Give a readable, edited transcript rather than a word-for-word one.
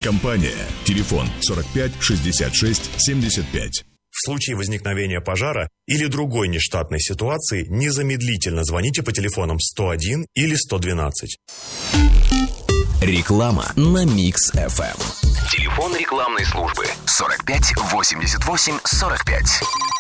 компания. Телефон 45 66 75. В случае возникновения пожара или другой нештатной ситуации незамедлительно звоните по телефонам 101 или 112. Реклама на Микс FM. Телефон рекламной службы 45 88 45.